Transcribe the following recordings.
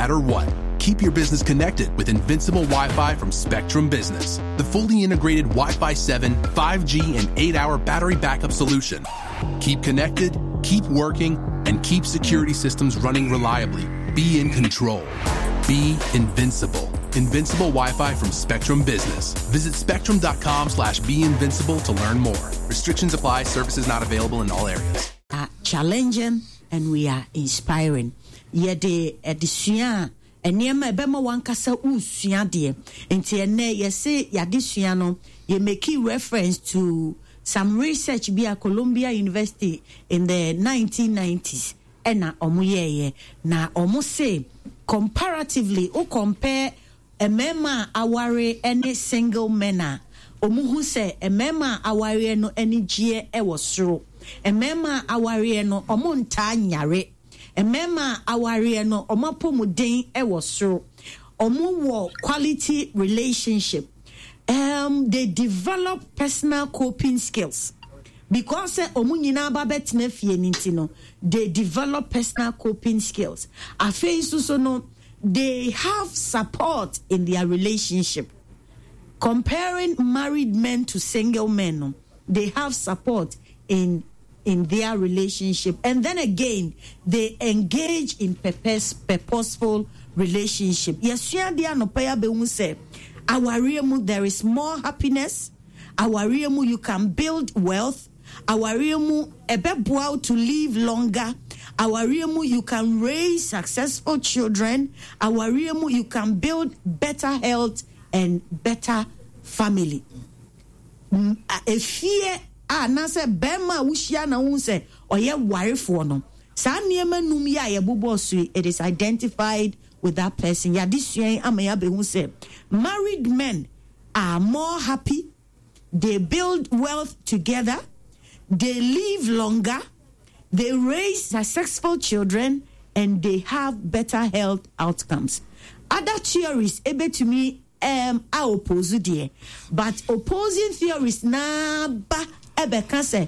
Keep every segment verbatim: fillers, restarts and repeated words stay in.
matter what. Keep your business connected with Invincible Wi-Fi from Spectrum Business, the fully integrated Wi-Fi seven, five G, and eight hour battery backup solution. Keep connected, keep working, and keep security systems running reliably. Be in control. Be invincible. Invincible Wi-Fi from Spectrum Business. Visit spectrum.com slash be invincible to learn more. Restrictions apply. Services not available in all areas. Uh, challenging and we are inspiring. Yede edisua enema ebema wankasa usua de. Enti ene yese yadisua no ye make reference to some research by Columbia University in the nineteen nineties. Ena omu yeye na omu say comparatively o compare emema aware any single mena omu hu say emema aware no any gie e wosoro emema aware no omu nta nyare emema aware no omapomuden e wosoro omu wo quality relationship. Um, they develop personal coping skills because uh, omu nyina ba betena fie ninti no they develop personal coping skills. Afei so no they have support in their relationship. Comparing married men to single men, no, they have support in in their relationship, and then again they engage in purpose, purposeful relationship. Yes, yeah, they are no paya be un say. Our realm, there is more happiness. Our realm, you can build wealth. Our realm, ebeboa to live longer. Our realm, you can raise successful children. Our realm, you can build better health and better family. A fear, ah, na se bema wushia na unse oye worry for no. Sa niema numia ye bubo sui. It is identified with that person. Ya this year, amaya be unse. Married men are more happy. They build wealth together. They live longer. They raise successful children, and they have better health outcomes. Other theories, ebe to me, um, are opposed there, but opposing theories na ba ebe can say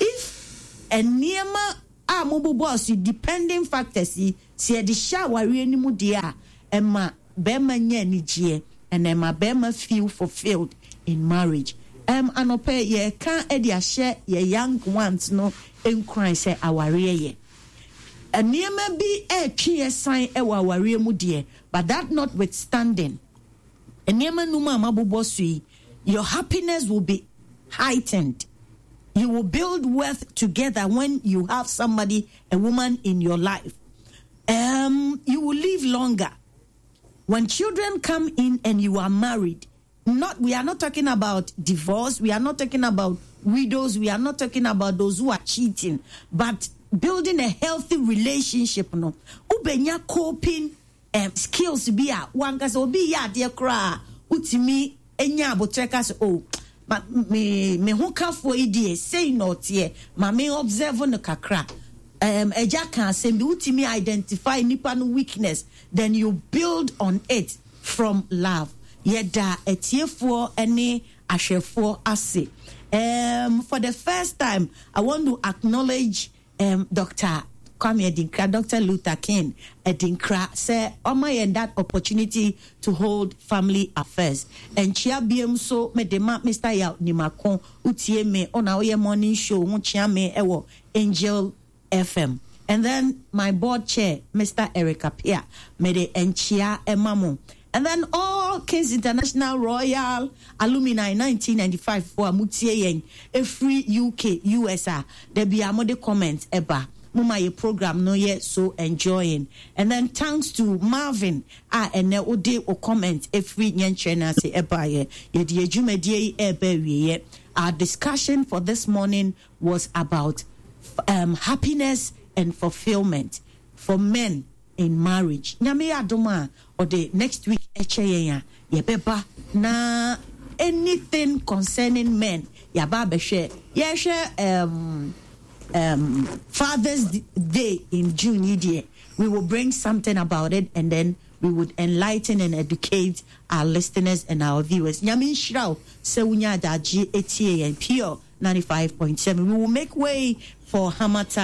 if a niema a mobo boss depending factors si si the shower ni mu dia ema bema nye ni gie and ema bema feel fulfilled in marriage. Um, anope ye can edia share ye young ones no in Christ say aware ye. A niema be a key sign e wa aware mu die, but that notwithstanding, a niema numa mabubosui, your happiness will be heightened. You will build wealth together when you have somebody, a woman in your life. Um, you will live longer. When children come in and you are married, not we are not talking about divorce, we are not talking about widows, we are not talking about those who are cheating, but building a healthy relationship. No, ubenya coping um, skills be a one case obi ya de kra utimi enya abotreka so oh but me me ho ka for idie say not here ma me observe no kakra um eja kan say me utimi identify nipa no weakness, then you build on it from love. Yeda etiefo ene ahwefo ase. Um for the first time I want to acknowledge um Doctor Kwame Adinkra, Doctor Luther King Adinkra say omaye that opportunity to hold family affairs. And chia biem so me de ma Mister Ya Nimakon utie me on our morning show won chia me ewo Angel F M. And then my board chair Mister Eric Apia me de enchia emamo. And then all Kings International Royal Alumni nineteen ninety-five for Mutie a free U K U S A. There be a mode comment eba. Muma ye program no yet so enjoying. And then thanks to Marvin ah and ne ode o comment a free nyen chena se eba ye. Ye di ejumedie ebe ye. Our discussion for this morning was about um, happiness and fulfillment for men in marriage. Nyame adoma or the next week echeya ye beba na anything concerning men ya ba be share ye share um um Father's Day in June year. We will bring something about it, and then we would enlighten and educate our listeners and our viewers. Nyame Shrao se unya daji etie and pure ninety-five point seven. We will make way for Hamata